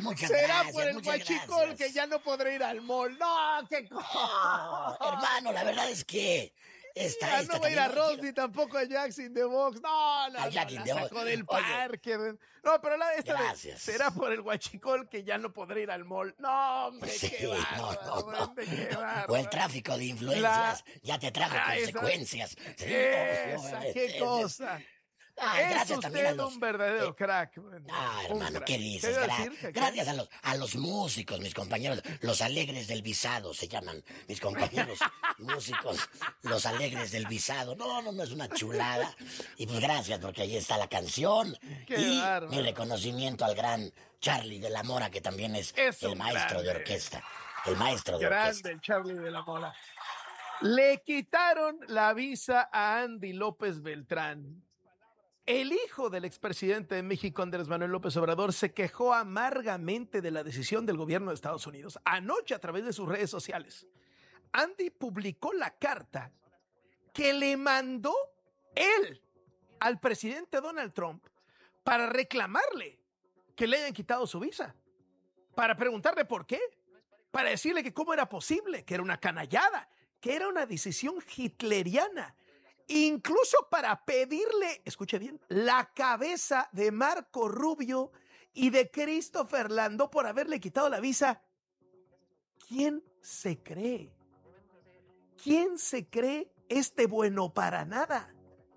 muchas Será gracias, por el muchas huachicol gracias. que ya no podré ir al mall. No, qué cosa. Hermano, la verdad es que Ya no voy a ir a Ross ni tampoco a Jack in the Box. No, A Jack in la the Box. sacó del Oye, parque. No, pero gracias. será por el huachicol que ya no podré ir al mall. No, hombre, sí, qué bárbaro. no. Qué bárbaro. O el tráfico de influencias ya te trajo consecuencias. Qué cosa. Es usted un verdadero crack. Hermano, ¿qué dices? Gracias a los músicos, mis compañeros, los alegres del visado se llaman, mis compañeros músicos, los alegres del visado. No, es una chulada. Y pues gracias, porque ahí está la canción. Mi reconocimiento al gran Charlie de la Mora, que también es el maestro de orquesta. El maestro de orquesta. Grande el Charlie de la Mora. Le quitaron la visa a Andy López Beltrán. El hijo del expresidente de México, Andrés Manuel López Obrador, se quejó amargamente de la decisión del gobierno de Estados Unidos. Anoche, a través de sus redes sociales, Andy publicó la carta que le mandó él al presidente Donald Trump para reclamarle que le hayan quitado su visa, para preguntarle por qué, para decirle que cómo era posible, que era una canallada, que era una decisión hitleriana. Incluso para pedirle, escuche bien, la cabeza de Marco Rubio y de Christopher Landó por haberle quitado la visa. ¿Quién se cree? ¿Quién se cree este bueno para nada?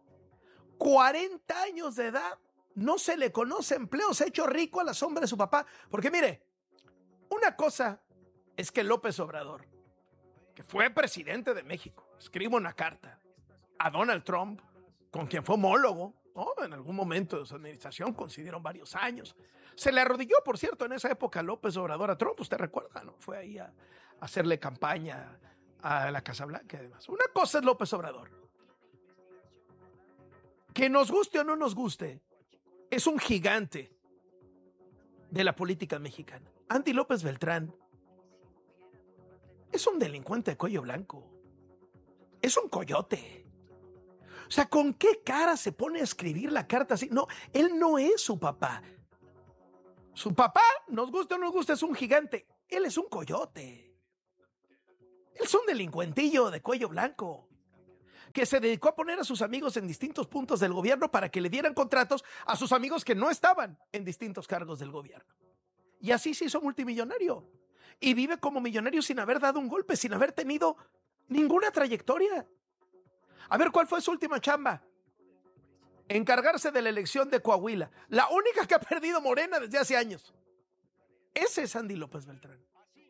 40 años de edad, no se le conoce empleo, se ha hecho rico a la sombra de su papá. Porque mire, una cosa es que López Obrador, que fue presidente de México, escriba una carta a Donald Trump, con quien fue homólogo, ¿no? En algún momento de su administración, coincidieron varios años. Se le arrodilló, por cierto, en esa época López Obrador a Trump, usted recuerda, ¿no? Fue ahí a hacerle campaña a la Casa Blanca y demás. Una cosa es López Obrador. Que nos guste o no nos guste, es un gigante de la política mexicana. Andy López Beltrán es un delincuente de cuello blanco. Es un coyote. O sea, ¿con qué cara se pone a escribir la carta así? No, él no es su papá. Su papá, nos guste o no nos guste, es un gigante. Él es un coyote. Él es un delincuentillo de cuello blanco que se dedicó a poner a sus amigos en distintos puntos del gobierno para que le dieran contratos a sus amigos que no estaban en distintos cargos del gobierno. Y así se hizo multimillonario. Y vive como millonario sin haber dado un golpe, sin haber tenido ninguna trayectoria. A ver, ¿cuál fue su última chamba? Encargarse de la elección de Coahuila. La única que ha perdido Morena desde hace años. Ese es Andy López Beltrán.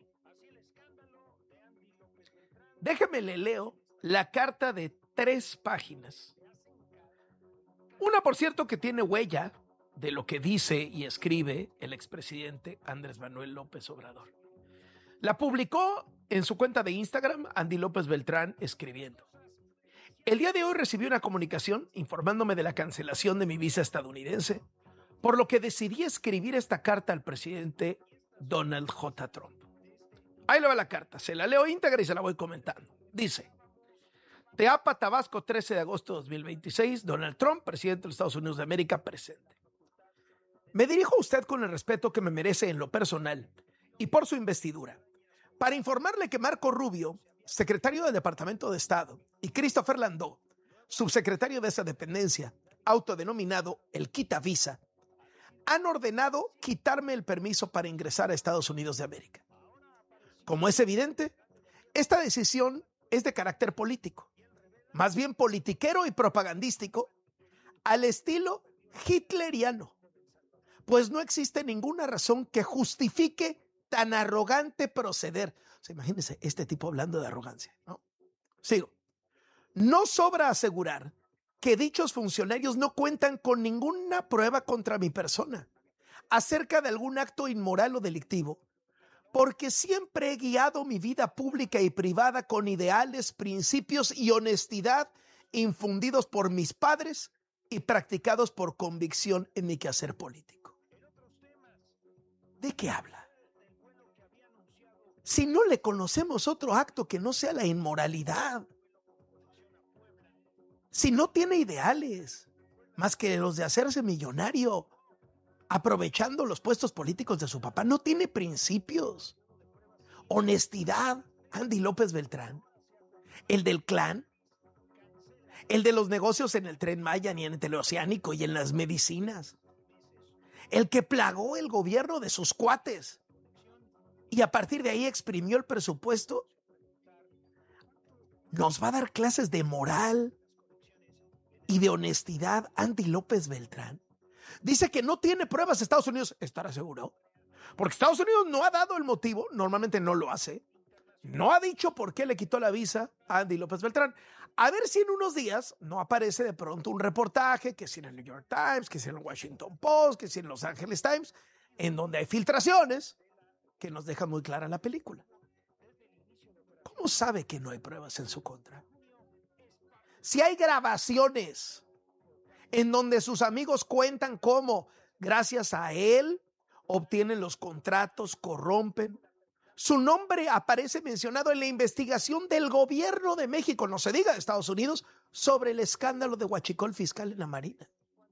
Déjeme le leo la carta de 3 páginas. Una, por cierto, que tiene huella de lo que dice y escribe el expresidente Andrés Manuel López Obrador. La publicó en su cuenta de Instagram, Andy López Beltrán, escribiendo: el día de hoy recibí una comunicación informándome de la cancelación de mi visa estadounidense, por lo que decidí escribir esta carta al presidente Donald J. Trump. Ahí le va la carta, se la leo íntegra y se la voy comentando. Dice: Teapa, Tabasco, 13 de agosto de 2026, Donald Trump, presidente de los Estados Unidos de América, presente. Me dirijo a usted con el respeto que me merece en lo personal y por su investidura, para informarle que Marco Rubio, secretario del Departamento de Estado, y Christopher Landó, subsecretario de esa dependencia, autodenominado el Quita Visa, han ordenado quitarme el permiso para ingresar a Estados Unidos de América. Como es evidente, esta decisión es de carácter político, más bien politiquero y propagandístico, al estilo hitleriano, pues no existe ninguna razón que justifique tan arrogante proceder. O sea, imagínense este tipo hablando de arrogancia, ¿no? Sigo. No sobra asegurar que dichos funcionarios no cuentan con ninguna prueba contra mi persona acerca de algún acto inmoral o delictivo, porque siempre he guiado mi vida pública y privada con ideales, principios y honestidad infundidos por mis padres y practicados por convicción en mi quehacer político. ¿De qué habla? Si no le conocemos otro acto que no sea la inmoralidad, si no tiene ideales más que los de hacerse millonario, aprovechando los puestos políticos de su papá. No tiene principios. Honestidad, Andy López Beltrán. El del clan. El de los negocios en el Tren Maya y en el Teleoceánico y en las medicinas. El que plagó el gobierno de sus cuates. Y a partir de ahí exprimió el presupuesto. Nos va a dar clases de moral y de honestidad Andy López Beltrán. Dice que no tiene pruebas Estados Unidos. ¿Estará seguro? Porque Estados Unidos no ha dado el motivo, normalmente no lo hace. No ha dicho por qué le quitó la visa a Andy López Beltrán. A ver si en unos días no aparece de pronto un reportaje, que si en el New York Times, que si en el Washington Post, que si en Los Angeles Times, en donde hay filtraciones que nos dejan muy clara la película. ¿Cómo sabe que no hay pruebas en su contra? Si hay grabaciones en donde sus amigos cuentan cómo, gracias a él, obtienen los contratos, corrompen. Su nombre aparece mencionado en la investigación del gobierno de México, no se diga de Estados Unidos, sobre el escándalo de huachicol fiscal en la Marina.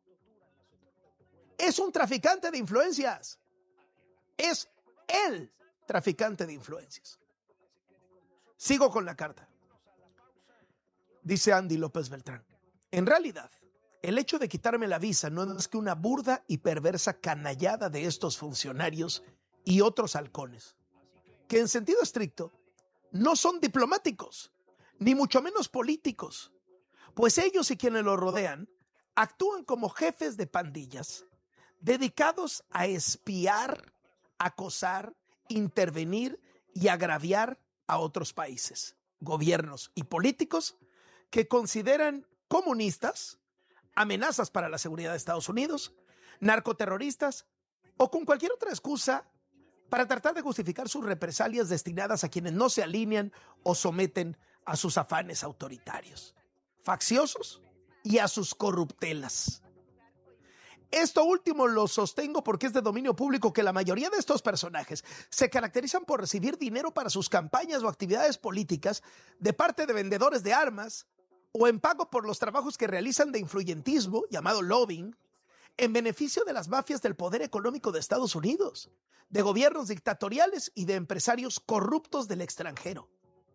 Es un traficante de influencias. Es el traficante de influencias. Sigo con la carta. Dice Andy López Beltrán. En realidad, el hecho de quitarme la visa no es más que una burda y perversa canallada de estos funcionarios y otros halcones, que en sentido estricto no son diplomáticos, ni mucho menos políticos, pues ellos y quienes los rodean actúan como jefes de pandillas, dedicados a espiar, acosar, intervenir y agraviar a otros países, gobiernos y políticos que consideran comunistas, amenazas para la seguridad de Estados Unidos, narcoterroristas o con cualquier otra excusa para tratar de justificar sus represalias destinadas a quienes no se alinean o someten a sus afanes autoritarios, facciosos y a sus corruptelas. Esto último lo sostengo porque es de dominio público que la mayoría de estos personajes se caracterizan por recibir dinero para sus campañas o actividades políticas de parte de vendedores de armas o en pago por los trabajos que realizan de influyentismo, llamado lobbying, en beneficio de las mafias del poder económico de Estados Unidos, de gobiernos dictatoriales y de empresarios corruptos del extranjero.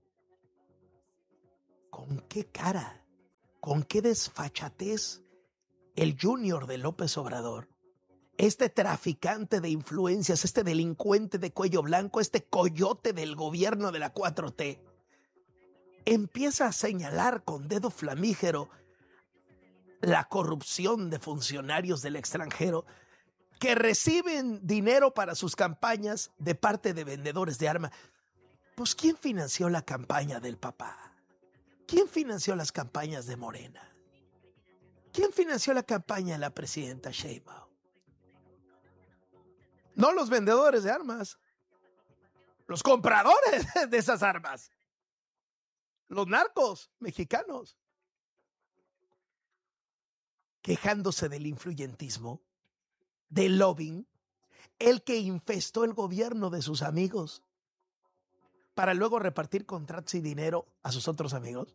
¿Con qué cara? ¿Con qué desfachatez el Junior de López Obrador, este traficante de influencias, este delincuente de cuello blanco, este coyote del gobierno de la 4T, empieza a señalar con dedo flamígero la corrupción de funcionarios del extranjero que reciben dinero para sus campañas de parte de vendedores de armas? Pues, ¿quién financió la campaña del papá? ¿Quién financió las campañas de Morena? ¿Quién financió la campaña de la presidenta Sheinbaum? No los vendedores de armas, los compradores de esas armas, los narcos mexicanos, quejándose del influyentismo, del lobbying, el que infestó el gobierno de sus amigos para luego repartir contratos y dinero a sus otros amigos.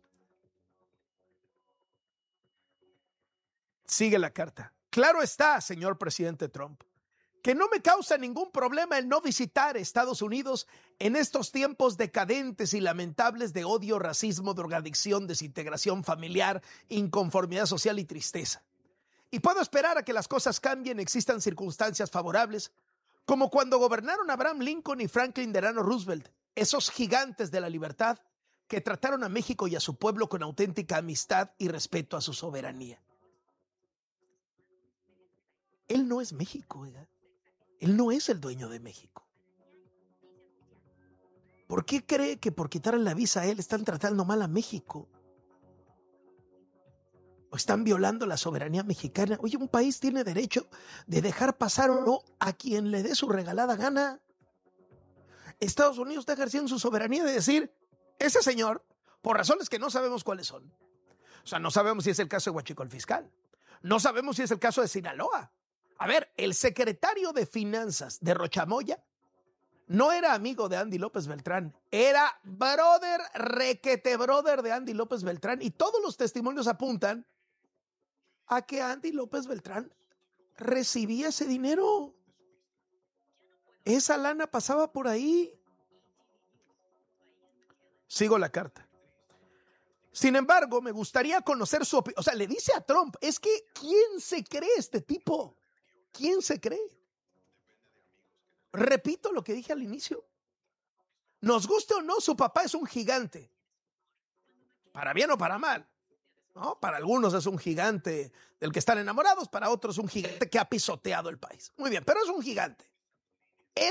Sigue la carta. Claro está, señor presidente Trump, que no me causa ningún problema el no visitar Estados Unidos en estos tiempos decadentes y lamentables de odio, racismo, drogadicción, desintegración familiar, inconformidad social y tristeza. Y puedo esperar a que las cosas cambien, existan circunstancias favorables, como cuando gobernaron Abraham Lincoln y Franklin Delano Roosevelt, esos gigantes de la libertad que trataron a México y a su pueblo con auténtica amistad y respeto a su soberanía. Él no es México, ¿verdad? Él no es el dueño de México. ¿Por qué cree que por quitarle la visa a él están tratando mal a México? ¿O están violando la soberanía mexicana? Oye, un país tiene derecho de dejar pasar o no a quien le dé su regalada gana. Estados Unidos está ejerciendo su soberanía de decir, ese señor, por razones que no sabemos cuáles son, o sea, no sabemos si es el caso de huachicol fiscal, no sabemos si es el caso de Sinaloa. A ver, el secretario de Finanzas de Rochamoya no era amigo de Andy López Beltrán, era brother, requete brother de Andy López Beltrán, y todos los testimonios apuntan a que Andy López Beltrán recibía ese dinero. Esa lana pasaba por ahí. Sigo la carta. Sin embargo, me gustaría conocer su opinión. O sea, le dice a Trump, es que ¿quién se cree este tipo? ¿Quién se cree? Repito lo que dije al inicio. Nos guste o no, su papá es un gigante. Para bien o para mal, ¿no? Para algunos es un gigante del que están enamorados, para otros un gigante que ha pisoteado el país. Muy bien, pero es un gigante. Él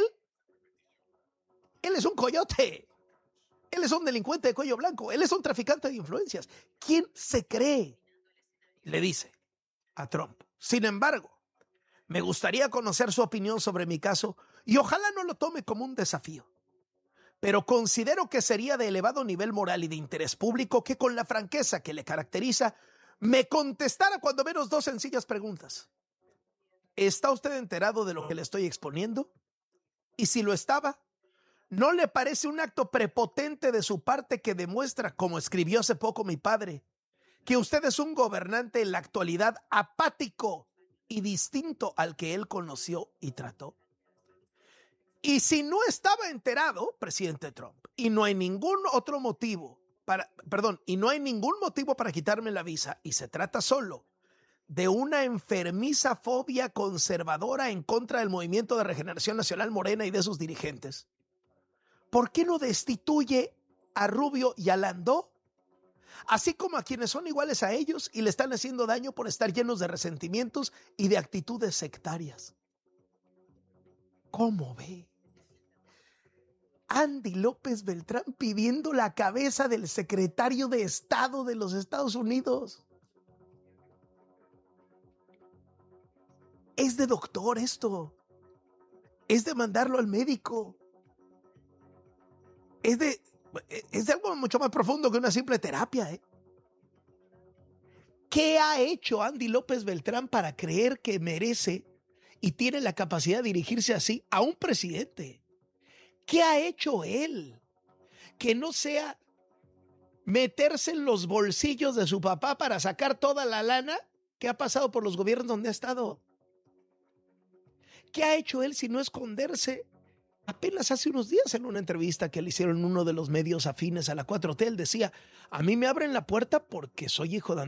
es un coyote. Él es un delincuente de cuello blanco. Él es un traficante de influencias. ¿Quién se cree? Le dice a Trump. Sin embargo, me gustaría conocer su opinión sobre mi caso y ojalá no lo tome como un desafío. Pero considero que sería de elevado nivel moral y de interés público que con la franqueza que le caracteriza, me contestara cuando menos 2 sencillas preguntas. ¿Está usted enterado de lo que le estoy exponiendo? Y si lo estaba, ¿no le parece un acto prepotente de su parte que demuestra, como escribió hace poco mi padre, que usted es un gobernante en la actualidad apático y distinto al que él conoció y trató? Y si no estaba enterado, presidente Trump, y no hay ningún motivo para quitarme la visa, y se trata solo de una enfermiza fobia conservadora en contra del Movimiento de Regeneración Nacional Morena y de sus dirigentes, ¿por qué no destituye a Rubio y a Landó? Así como a quienes son iguales a ellos y le están haciendo daño por estar llenos de resentimientos y de actitudes sectarias. ¿Cómo ve? Andy López Beltrán pidiendo la cabeza del secretario de Estado de los Estados Unidos. Es de doctor esto. Es de mandarlo al médico. Es de algo mucho más profundo que una simple terapia, ¿eh? ¿Qué ha hecho Andy López Beltrán para creer que merece y tiene la capacidad de dirigirse así a un presidente? ¿Qué ha hecho él? Que no sea meterse en los bolsillos de su papá para sacar toda la lana que ha pasado por los gobiernos donde ha estado. ¿Qué ha hecho él si no esconderse? Apenas hace unos días en una entrevista que le hicieron en uno de los medios afines a la 4T, él decía, a mí me abren la puerta porque soy hijo de